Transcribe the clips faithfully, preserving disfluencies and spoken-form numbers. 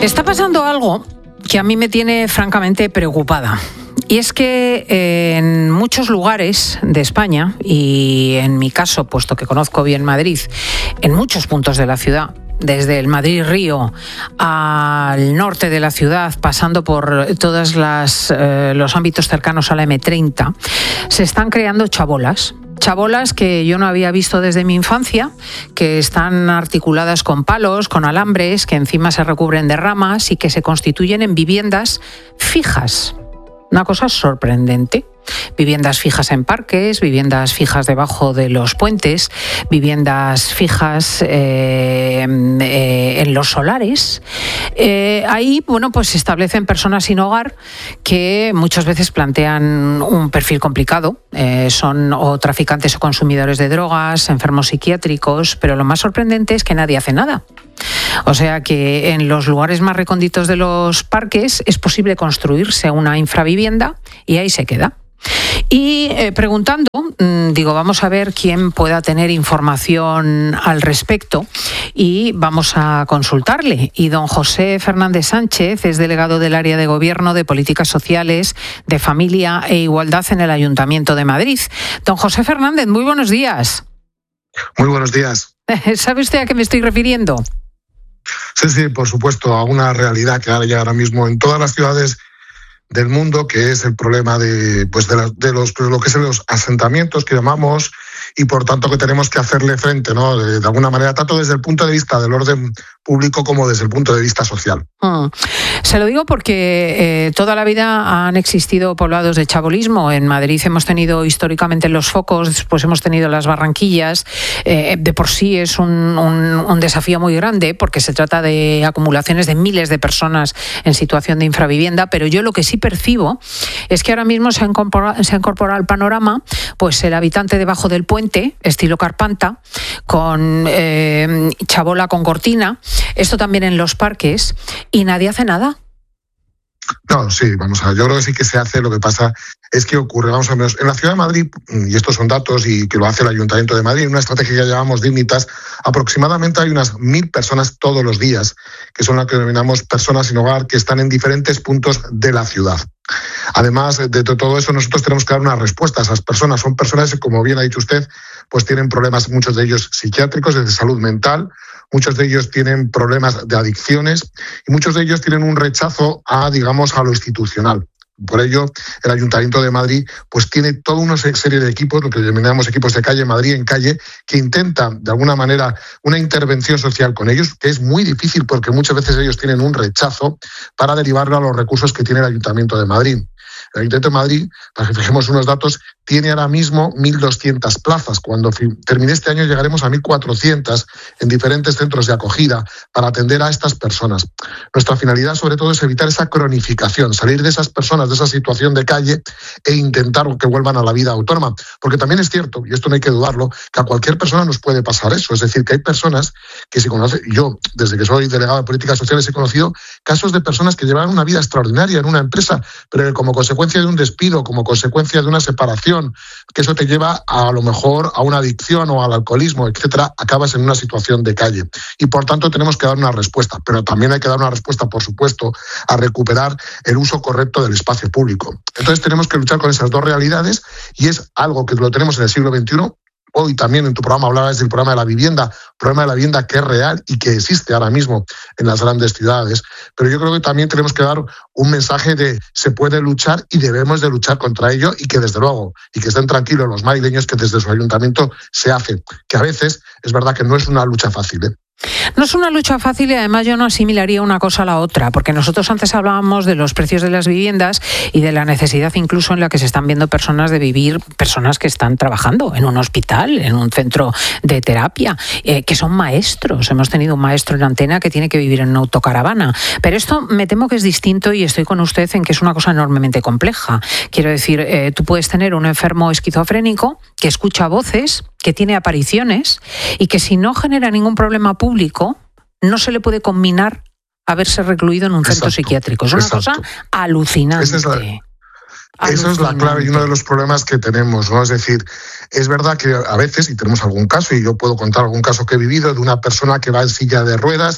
Está pasando algo que a mí me tiene francamente preocupada. Y es que eh, en muchos lugares de España, y en mi caso, puesto que conozco bien Madrid, en muchos puntos de la ciudad, desde el Madrid-Río al norte de la ciudad, pasando por todos eh, los ámbitos cercanos a la eme treinta, se están creando chabolas. Chabolas que yo no había visto desde mi infancia, que están articuladas con palos, con alambres, que encima se recubren de ramas y que se constituyen en viviendas fijas. Una cosa sorprendente. Viviendas fijas en parques, viviendas fijas debajo de los puentes, viviendas fijas eh, eh, en los solares. Eh, ahí, bueno, pues se establecen personas sin hogar que muchas veces plantean un perfil complicado. Eh, son o traficantes o consumidores de drogas, enfermos psiquiátricos, pero lo más sorprendente es que nadie hace nada. O sea que en los lugares más recónditos de los parques es posible construirse una infravivienda y ahí se queda. Y eh, preguntando, digo, vamos a ver quién pueda tener información al respecto y vamos a consultarle. Y don José Fernández Sánchez es delegado del área de Gobierno de Políticas Sociales, de Familia e Igualdad en el Ayuntamiento de Madrid. Don José Fernández, muy buenos días. Muy buenos días. ¿Sabe usted a qué me estoy refiriendo? Sí, sí, por supuesto, a una realidad que hay ahora mismo en todas las ciudades del mundo, que es el problema de, pues de, la, de los, lo que son los asentamientos que llamamos, y por tanto que tenemos que hacerle frente, ¿no? De, de alguna manera, tanto desde el punto de vista del orden público como desde el punto de vista social. Mm. Se lo digo porque eh, toda la vida han existido poblados de chabolismo. En Madrid hemos tenido históricamente los focos, después hemos tenido las Barranquillas. Eh, de por sí es un, un, un desafío muy grande porque se trata de acumulaciones de miles de personas en situación de infravivienda, pero yo lo que sí percibo es que ahora mismo se ha incorporado, se ha incorporado al panorama pues el habitante debajo del puente, estilo Carpanta, con eh, chabola con cortina. Esto también en los parques, y nadie hace nada. No, sí, vamos a ver, yo creo que sí que se hace. Lo que pasa es que ocurre, vamos a ver, en la ciudad de Madrid, y estos son datos y que lo hace el Ayuntamiento de Madrid, en una estrategia que llamamos Dignitas, aproximadamente hay unas mil personas todos los días, que son las que denominamos personas sin hogar, que están en diferentes puntos de la ciudad. Además de todo eso, nosotros tenemos que dar una respuesta a esas personas. Son personas que, como bien ha dicho usted, pues tienen problemas, muchos de ellos psiquiátricos, de salud mental, muchos de ellos tienen problemas de adicciones y muchos de ellos tienen un rechazo a, digamos, a lo institucional. Por ello, el Ayuntamiento de Madrid pues tiene toda una serie de equipos, lo que denominamos equipos de calle, Madrid en calle, que intentan, de alguna manera, una intervención social con ellos, que es muy difícil porque muchas veces ellos tienen un rechazo para derivarlo a los recursos que tiene el Ayuntamiento de Madrid. El Ayuntamiento de Madrid, para que fijemos unos datos, tiene ahora mismo mil doscientas plazas. Cuando termine este año llegaremos a mil cuatrocientas en diferentes centros de acogida para atender a estas personas. Nuestra finalidad, sobre todo, es evitar esa cronificación, salir de esas personas, de esa situación de calle e intentar que vuelvan a la vida autónoma. Porque también es cierto, y esto no hay que dudarlo, que a cualquier persona nos puede pasar eso. Es decir, que hay personas que se conocen, yo, desde que soy delegado de Políticas Sociales, he conocido casos de personas que llevaban una vida extraordinaria en una empresa, pero que como consecuencia de un despido, como consecuencia de una separación, que eso te lleva a, a lo mejor a una adicción o al alcoholismo, etcétera, acabas en una situación de calle. Y por tanto tenemos que dar una respuesta, pero también hay que dar una respuesta, por supuesto, a recuperar el uso correcto del espacio público. Entonces tenemos que luchar con esas dos realidades y es algo que lo tenemos en el siglo veintiuno. Hoy también en tu programa hablabas del problema de la vivienda, problema de la vivienda que es real y que existe ahora mismo en las grandes ciudades. Pero yo creo que también tenemos que dar un mensaje de se puede luchar y debemos de luchar contra ello y que desde luego, y que estén tranquilos los madrileños que desde su ayuntamiento se hace. Que a veces es verdad que no es una lucha fácil, ¿eh? No es una lucha fácil y además yo no asimilaría una cosa a la otra, porque nosotros antes hablábamos de los precios de las viviendas y de la necesidad incluso en la que se están viendo personas de vivir, personas que están trabajando en un hospital, en un centro de terapia, eh, que son maestros. Hemos tenido un maestro en Antena que tiene que vivir en una autocaravana. Pero esto me temo que es distinto y estoy con usted en que es una cosa enormemente compleja. Quiero decir, eh, tú puedes tener un enfermo esquizofrénico que escucha voces, que tiene apariciones y que si no genera ningún problema público, no se le puede combinar a verse recluido en un centro exacto, psiquiátrico. Es una exacto. cosa alucinante. Esa es la, esa es la clave y uno de los problemas que tenemos, ¿no? Es decir, es verdad que a veces, y tenemos algún caso, y yo puedo contar algún caso que he vivido, de una persona que va en silla de ruedas,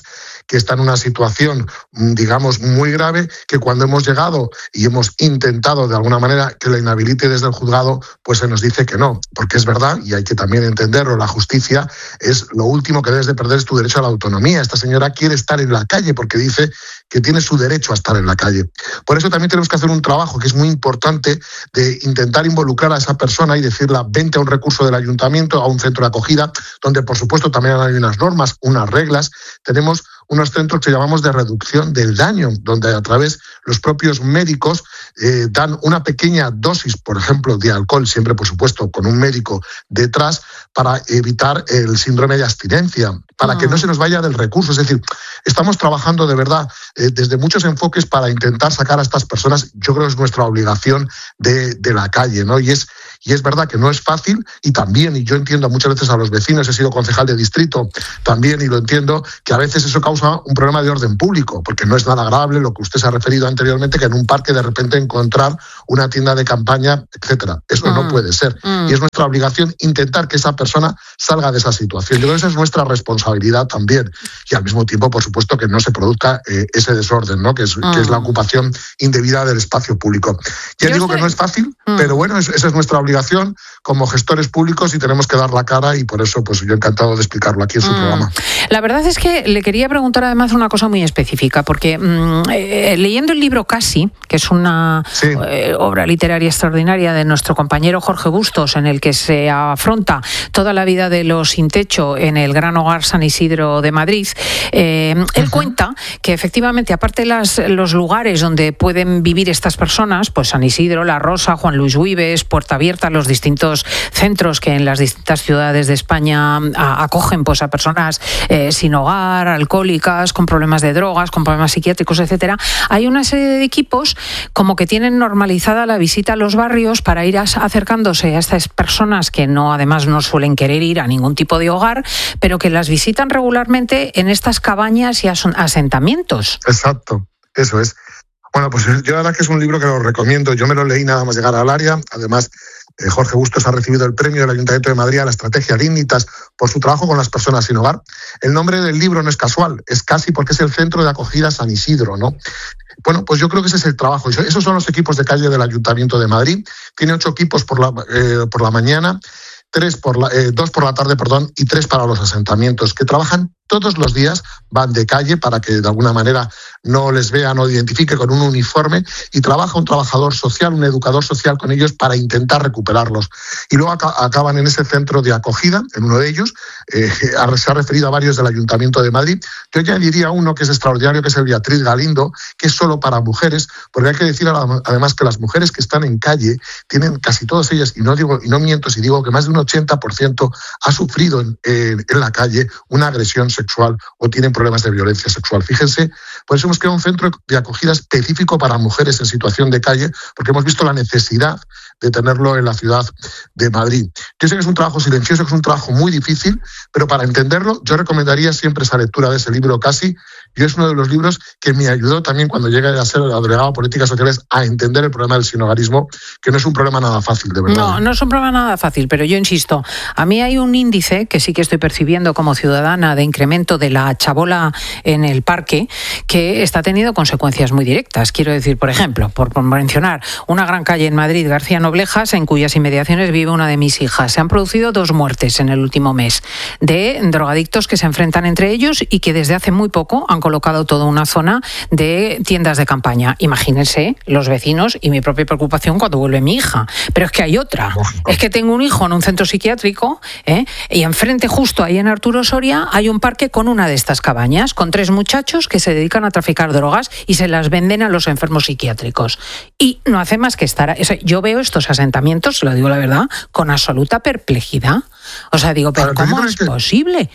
que está en una situación, digamos, muy grave, que cuando hemos llegado y hemos intentado de alguna manera que la inhabilite desde el juzgado, pues se nos dice que no, porque es verdad, y hay que también entenderlo, la justicia es lo último que debes de perder, es tu derecho a la autonomía. Esta señora quiere estar en la calle porque dice que tiene su derecho a estar en la calle. Por eso también tenemos que hacer un trabajo que es muy importante de intentar involucrar a esa persona y decirle, vente a un recurso del ayuntamiento, a un centro de acogida, donde por supuesto también hay unas normas, unas reglas. Tenemos unos centros que llamamos de reducción del daño, donde a través los propios médicos eh, dan una pequeña dosis, por ejemplo, de alcohol, siempre por supuesto con un médico detrás, para evitar el síndrome de abstinencia, para mm. que no se nos vaya del recurso. Es decir, estamos trabajando de verdad eh, desde muchos enfoques para intentar sacar a estas personas. Yo creo que es nuestra obligación de, de la calle, ¿no? Y es Y es verdad que no es fácil, y también, y yo entiendo muchas veces a los vecinos, he sido concejal de distrito también, y lo entiendo, que a veces eso causa un problema de orden público, porque no es nada agradable lo que usted se ha referido anteriormente, que en un parque de repente encontrar una tienda de campaña, etcétera. Eso mm. no puede ser. Mm. Y es nuestra obligación intentar que esa persona salga de esa situación. Yo creo que esa es nuestra responsabilidad también. Y al mismo tiempo, por supuesto, que no se produzca eh, ese desorden, ¿no? Que es, mm. que es la ocupación indebida del espacio público. Ya yo digo sé. que no es fácil, mm. pero bueno, es, esa es nuestra obligación como gestores públicos, y tenemos que dar la cara, y por eso pues yo encantado de explicarlo aquí en su mm. programa. La verdad es que le quería preguntar además una cosa muy específica, porque mmm, eh, leyendo el libro Casi, que es una sí. eh, obra literaria extraordinaria de nuestro compañero Jorge Bustos, en el que se afronta toda la vida de los sin techo en el Gran Hogar San Isidro de Madrid, eh, uh-huh. él cuenta que efectivamente, aparte de las, los lugares donde pueden vivir estas personas, pues San Isidro, La Rosa, Juan Luis Vives, Puerta Abierta, los distintos centros que en las distintas ciudades de España a, acogen pues a personas eh, sin hogar, alcohólicas, con problemas de drogas, con problemas psiquiátricos, etcétera. Hay una serie de equipos como que tienen normalizada la visita a los barrios para ir acercándose a estas personas que no, además no suelen querer ir a ningún tipo de hogar, pero que las visitan regularmente en estas cabañas y asentamientos. Exacto, eso es. Bueno, pues yo la verdad que es un libro que lo recomiendo. Yo me lo leí nada más llegar al área. Además, eh, Jorge Bustos ha recibido el premio del Ayuntamiento de Madrid a la estrategia Dignitas por su trabajo con las personas sin hogar. El nombre del libro no es casual, es Casi, porque es el Centro de Acogida San Isidro, ¿no? Bueno, pues yo creo que ese es el trabajo. Esos son los equipos de calle del Ayuntamiento de Madrid. Tiene ocho equipos por la, eh, por la mañana, tres por la, eh, dos por la tarde, perdón, y tres para los asentamientos, que trabajan todos los días, van de calle para que de alguna manera no les vean o identifique con un uniforme, y trabaja un trabajador social, un educador social con ellos para intentar recuperarlos. Y luego acaban en ese centro de acogida, en uno de ellos, eh, se ha referido a varios del Ayuntamiento de Madrid. Yo ya diría uno que es extraordinario, que es el Beatriz Galindo, que es solo para mujeres, porque hay que decir además que las mujeres que están en calle tienen casi todas ellas, y no digo y no miento si digo que más de un ochenta por ciento ha sufrido en, en, en la calle una agresión sexual o tienen problemas de violencia sexual. Fíjense, por eso hemos creado un centro de acogida específico para mujeres en situación de calle, porque hemos visto la necesidad de tenerlo en la ciudad de Madrid. Yo sé que es un trabajo silencioso, que es un trabajo muy difícil, pero para entenderlo yo recomendaría siempre esa lectura de ese libro Casi. Y es uno de los libros que me ayudó también cuando llegué a ser delegado de Políticas Sociales a entender el problema del sinhogarismo, que no es un problema nada fácil, de verdad. No, no es un problema nada fácil, pero yo insisto, a mí hay un índice que sí que estoy percibiendo como ciudadana de incremento de la chabola en el parque, que está teniendo consecuencias muy directas. Quiero decir, por ejemplo, por, por mencionar una gran calle en Madrid, García Noblejas, en cuyas inmediaciones vive una de mis hijas. Se han producido dos muertes en el último mes de drogadictos que se enfrentan entre ellos y que desde hace muy poco han colocado toda una zona de tiendas de campaña. Imagínense los vecinos y mi propia preocupación cuando vuelve mi hija. Pero es que hay otra. Es que tengo un hijo en un centro psiquiátrico, ¿eh? Y enfrente, justo ahí en Arturo Soria, hay un parque con una de estas cabañas, con tres muchachos que se dedican a traficar drogas y se las venden a los enfermos psiquiátricos. Y no hace más que estar... O sea, yo veo estos asentamientos, lo digo la verdad, con absoluta perplejidad. O sea, digo, ¿pero cómo es posible?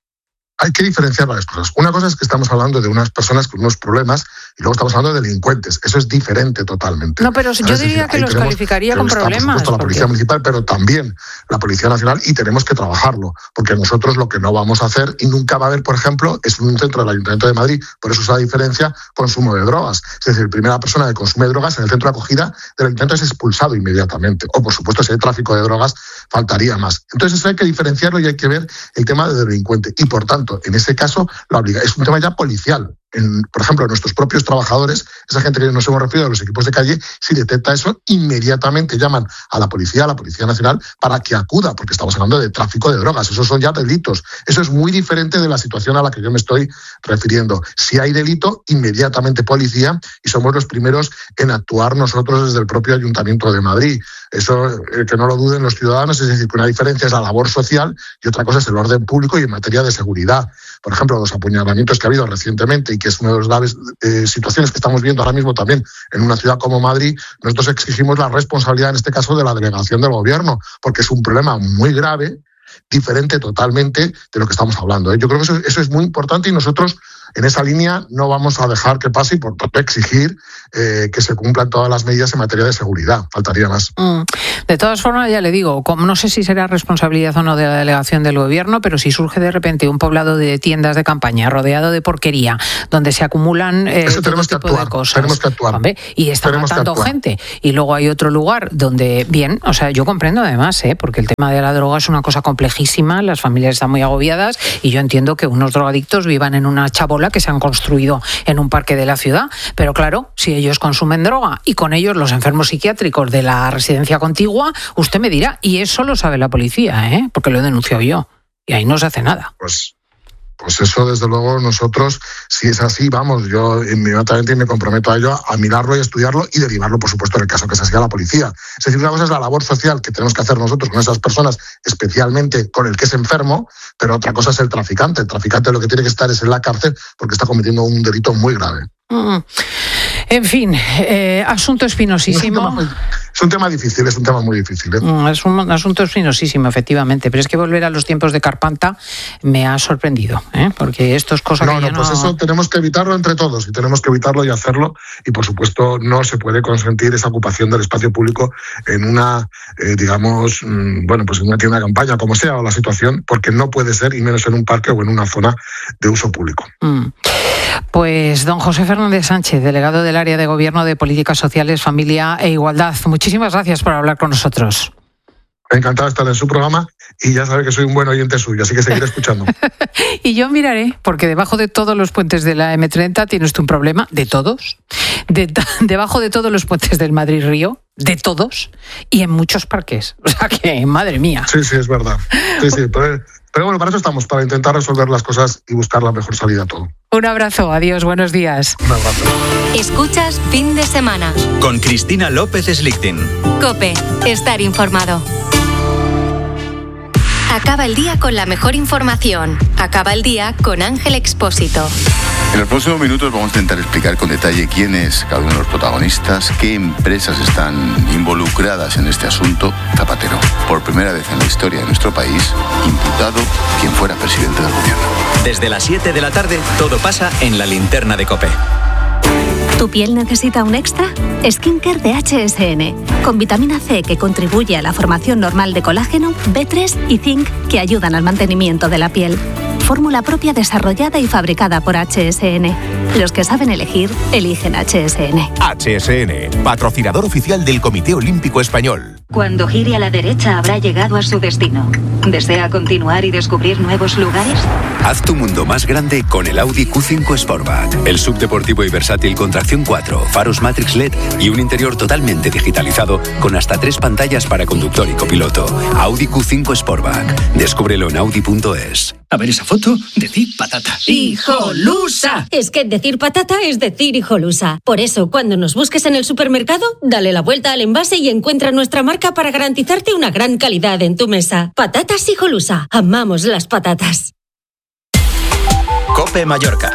Hay que diferenciar varias cosas. Una cosa es que estamos hablando de unas personas con unos problemas y luego estamos hablando de delincuentes. Eso es diferente totalmente. No, pero yo diría decir, que los calificaría con está, problemas. Por supuesto, porque... la Policía Municipal, pero también la Policía Nacional, y tenemos que trabajarlo. Porque nosotros lo que no vamos a hacer, y nunca va a haber, por ejemplo, es un centro del Ayuntamiento de Madrid, por eso es la diferencia, consumo de drogas. Es decir, la primera persona que consume drogas en el centro de acogida del Ayuntamiento es expulsado inmediatamente. O, por supuesto, si hay tráfico de drogas, faltaría más. Entonces, eso hay que diferenciarlo y hay que ver el tema de delincuente. Y, por tanto, delito. En ese caso, la obliga- es un tema ya policial. En, por ejemplo, nuestros propios trabajadores, esa gente que nos hemos referido a los equipos de calle, si detecta eso, inmediatamente llaman a la policía, a la Policía Nacional, para que acuda, porque estamos hablando de tráfico de drogas. Esos son ya delitos. Eso es muy diferente de la situación a la que yo me estoy refiriendo. Si hay delito, inmediatamente policía, y somos los primeros en actuar nosotros desde el propio Ayuntamiento de Madrid. Eso, eh, que no lo duden los ciudadanos, es decir, que una diferencia es la labor social y otra cosa es el orden público y en materia de seguridad. Por ejemplo, los apuñalamientos que ha habido recientemente y que es una de las graves eh, situaciones que estamos viendo ahora mismo también en una ciudad como Madrid, nosotros exigimos la responsabilidad en este caso de la delegación del gobierno, porque es un problema muy grave, diferente totalmente de lo que estamos hablando, ¿eh? Yo creo que eso, eso es muy importante y nosotros en esa línea no vamos a dejar que pase y por tanto exigir eh, que se cumplan todas las medidas en materia de seguridad. Faltaría más. Mm. De todas formas, ya le digo, como no sé si será responsabilidad o no de la delegación del gobierno, pero si surge de repente un poblado de tiendas de campaña rodeado de porquería, donde se acumulan eh, todo tenemos tipo que actuar, de cosas. Tenemos que actuar. Hombre, y están tenemos matando gente. Y luego hay otro lugar donde, bien, o sea, yo comprendo además, ¿eh? porque el tema de la droga es una cosa complejísima, las familias están muy agobiadas y yo entiendo que unos drogadictos vivan en una chabola que se han construido en un parque de la ciudad, pero claro, si ellos consumen droga y con ellos los enfermos psiquiátricos de la residencia contigua, usted me dirá, y eso lo sabe la policía, ¿eh? porque lo he denunciado yo, y ahí no se hace nada. Pues... Pues eso, desde luego, nosotros, si es así, vamos, yo inmediatamente me comprometo a ello, a mirarlo y a estudiarlo y derivarlo, por supuesto, en el caso que se sea a la policía. Es decir, una cosa es la labor social que tenemos que hacer nosotros con esas personas, especialmente con el que es enfermo, pero otra cosa es el traficante. El traficante lo que tiene que estar es en la cárcel porque está cometiendo un delito muy grave. Mm. En fin, eh, asunto espinosísimo. Es un, tema, es un tema difícil, es un tema muy difícil. ¿eh? Mm, es un asunto espinosísimo, efectivamente, pero es que volver a los tiempos de Carpanta me ha sorprendido, ¿eh? porque esto es cosa no, que no, yo pues no... eso tenemos que evitarlo entre todos y tenemos que evitarlo y hacerlo y, por supuesto, no se puede consentir esa ocupación del espacio público en una, eh, digamos, mmm, bueno, pues en una tienda de campaña, como sea o la situación, porque no puede ser, y menos en un parque o en una zona de uso público. Mm. Pues don José Fernández Sánchez, delegado del Área de Gobierno de Políticas Sociales, Familia e Igualdad, muchísimas gracias por hablar con nosotros. Encantado de estar en su programa y ya sabe que soy un buen oyente suyo, así que seguiré escuchando. Y yo miraré, porque debajo de todos los puentes de la eme treinta tiene usted un problema, de todos, de, debajo de todos los puentes del Madrid-Río, de todos, y en muchos parques. O sea que, madre mía. Sí, sí, es verdad. Sí, sí, pero, pero bueno, para eso estamos, para intentar resolver las cosas y buscar la mejor salida a todo. Un abrazo, adiós, buenos días. Un abrazo. Escuchas Fin de Semana. Con Cristina López Slichting. COPE, estar informado. Acaba el día con la mejor información. Acaba el día con Ángel Expósito. En los próximos minutos vamos a intentar explicar con detalle quién es cada uno de los protagonistas, qué empresas están involucradas en este asunto. Zapatero, por primera vez en la historia de nuestro país, imputado quien fuera presidente del gobierno. Desde las siete de la tarde, todo pasa en la linterna de COPE. ¿Tu piel necesita un extra? Skincare de hache ese ene, con vitamina ce que contribuye a la formación normal de colágeno, be tres y zinc que ayudan al mantenimiento de la piel. Fórmula propia desarrollada y fabricada por hache ese ene. Los que saben elegir, eligen hache ese ene. hache ese ene, patrocinador oficial del Comité Olímpico Español. Cuando gire a la derecha habrá llegado a su destino. ¿Desea continuar y descubrir nuevos lugares? Haz tu mundo más grande con el Audi Q cinco Sportback. El subdeportivo y versátil con tracción cuatro, faros Matrix L E D y un interior totalmente digitalizado con hasta tres pantallas para conductor y copiloto. Audi Q cinco Sportback. Descúbrelo en audi punto es. A ver esa foto, decir patata. ¡Hijolusa! Es que decir patata es decir hijolusa. Por eso, cuando nos busques en el supermercado, dale la vuelta al envase y encuentra nuestra marca para garantizarte una gran calidad en tu mesa. Patatas hijolusa. Amamos las patatas. COPE Mallorca.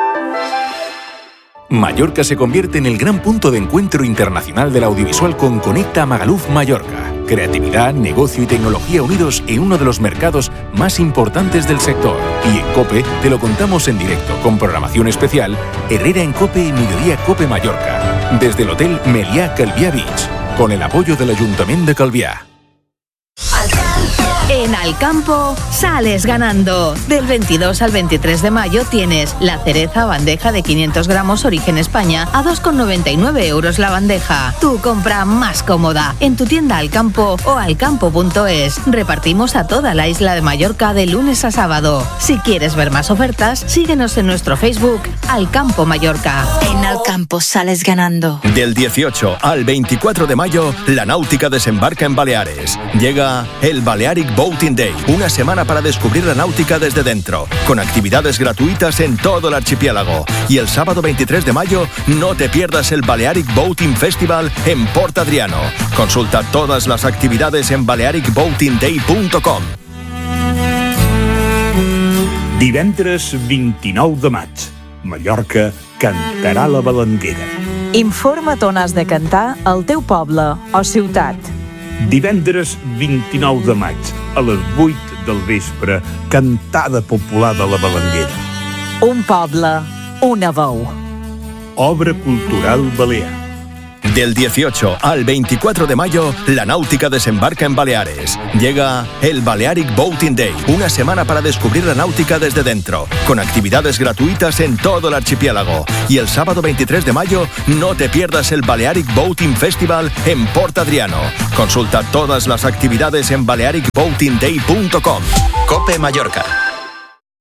Mallorca se convierte en el gran punto de encuentro internacional del audiovisual con Conecta Magaluf Mallorca. Creatividad, negocio y tecnología unidos en uno de los mercados más importantes del sector. Y en COPE te lo contamos en directo, con programación especial Herrera en COPE y Mediodía COPE Mallorca. Desde el Hotel Meliá Calviá Beach, con el apoyo del Ayuntamiento de Calviá. En Alcampo sales ganando. Del veintidós al veintitrés de mayo tienes la cereza bandeja de quinientos gramos origen España a dos con noventa y nueve euros la bandeja. Tu compra más cómoda en tu tienda Alcampo o alcampo punto es. Repartimos a toda la isla de Mallorca de lunes a sábado. Si quieres ver más ofertas, síguenos en nuestro Facebook Alcampo Mallorca. En Alcampo sales ganando. Del dieciocho al veinticuatro de mayo, la náutica desembarca en Baleares. Llega el Balearic Boating Day, una semana para descubrir la náutica desde dentro, con actividades gratuitas en todo el archipiélago. Y el sábado veintitrés de mayo, no te pierdas el Balearic Boating Festival en Port Adriano. Consulta todas las actividades en balearic boating day punto com. Divendres vint-i-nou de maig, Mallorca cantarà la balanguera. Informa't on has de cantar al teu poble o ciutat. Divendres vint-i-nou de maig, a les vuit del vespre, cantada popular de la balanguera. Un poble, una veu. Obra cultural balear. Del dieciocho al veinticuatro de mayo, la náutica desembarca en Baleares. Llega el Balearic Boating Day, una semana para descubrir la náutica desde dentro, con actividades gratuitas en todo el archipiélago. Y el sábado veintitrés de mayo, no te pierdas el Balearic Boating Festival en Port Adriano. Consulta todas las actividades en balearic boating day punto com. COPE Mallorca.